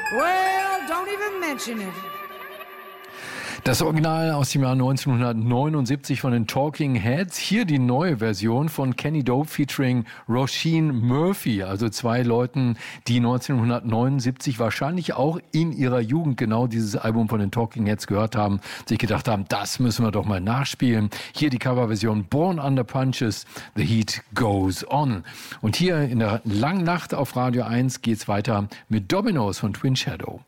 Well, don't even mention it. Das Original aus dem Jahr 1979 von den Talking Heads. Hier die neue Version von Kenny Dope featuring Roisin Murphy. Also zwei Leuten, die 1979 wahrscheinlich auch in ihrer Jugend genau dieses Album von den Talking Heads gehört haben. Sich gedacht haben, das müssen wir doch mal nachspielen. Hier die Coverversion Born Under Punches, The Heat Goes On. Und hier in der langen Nacht auf Radio 1 geht's weiter mit Dominoes von Twin Shadow.